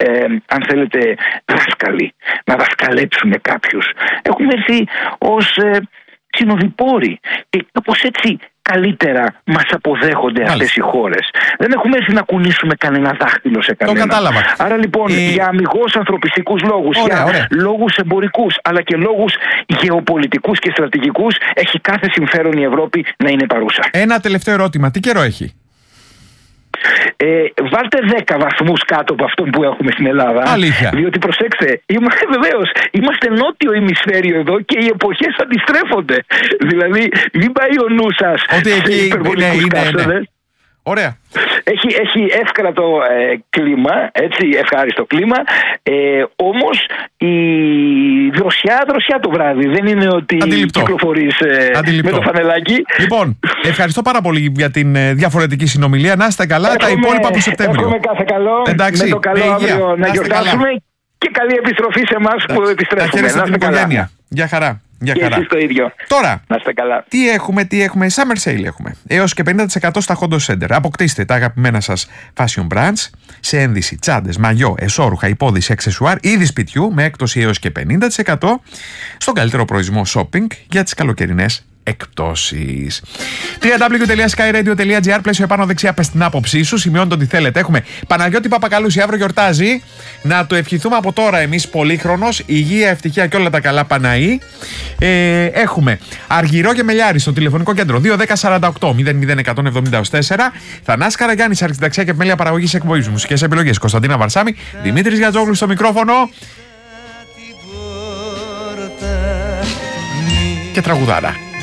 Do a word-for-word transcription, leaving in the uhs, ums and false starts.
ε, αν θέλετε, δάσκαλοι, να δασκαλέψουμε κάποιους. Έχουμε έρθει ως ε, συνοδοιπόροι και κάπως έτσι καλύτερα μας αποδέχονται Μάλιστα. αυτές οι χώρες. Δεν έχουμε έρθει να κουνήσουμε κανένα δάχτυλο σε κανένα. Το κατάλαβα. Άρα λοιπόν ε... για αμιγώς ανθρωπιστικούς λόγους, ωραία, για ωραία. λόγους εμπορικούς, αλλά και λόγους γεωπολιτικούς και στρατηγικούς, έχει κάθε συμφέρον η Ευρώπη να είναι παρούσα. Ένα τελευταίο ερώτημα. Τι καιρό έχει? Ε, βάλτε δέκα βαθμούς κάτω από αυτό που έχουμε στην Ελλάδα. Αλήθεια. Διότι προσέξτε, είμαστε βεβαίως, είμαστε νότιο ημισφαίριο εδώ και οι εποχές αντιστρέφονται. Δηλαδή, μην πάει ο νου σας ότι σε εκεί υπερβολικούς είναι, είναι, καύσονες. είναι. Ωραία. Έχει, έχει εύκρατο ε, κλίμα, έτσι, ευχάριστο κλίμα, ε, όμως η δροσιά, δροσιά το βράδυ. Δεν είναι ότι Αντιληπτό. κυκλοφορείς ε, με το φανελάκι. Λοιπόν, ευχαριστώ πάρα πολύ για την ε, διαφορετική συνομιλία. Να είστε καλά, έχουμε, τα υπόλοιπα από Σεπτέμβριο. Εύχομαι κάθε καλό. Εντάξει, με το καλό αύριο να γιορτάσουμε καλά. Και καλή επιστροφή σε εμάς που επιστρέφουμε. Να είστε την οικογένεια. Γεια χαρά. Για και χαρά. εσείς το ίδιο. Τώρα, να είστε καλά. Τι έχουμε, τι έχουμε, Summer Sale έχουμε. Έως και πενήντα τοις εκατό στα Hondo Center. Αποκτήστε τα αγαπημένα σας fashion brands σε ένδυση, τσάντες, μαγιό, εσώρουχα, υπόδηση, αξεσουάρ, είδη σπιτιού με έκπτωση έως και πενήντα τοις εκατό στον καλύτερο προορισμό shopping για τις καλοκαιρινές εκπτώσεις. double-u double-u double-u τελεία sky radio τελεία gr, πλαίσιο επάνω δεξιά, πες την άποψή σου, σημειώνετε ό,τι θέλετε. Έχουμε Παναγιώτη Παπακαλούση, αύριο γιορτάζει. Να το ευχηθούμε από τώρα εμείς πολύχρονος, υγεία, ευτυχία και όλα τα καλά Παναή. Ε, έχουμε Αργυρό και Μελιάρη στο τηλεφωνικό κέντρο δύο ένα μηδέν σαράντα οκτώ μηδέν μηδέν εκατόν εβδομήντα τέσσερα. Θανάσης Καραγιάννης, αρχιτεκταξία και επιμέλεια παραγωγής εκπομπής, μουσικές επιλογές Κωνσταντίνα Βαρσάμη, Δημήτρης Γιατζόγλου στο μικρόφωνο και τραγουδάρα.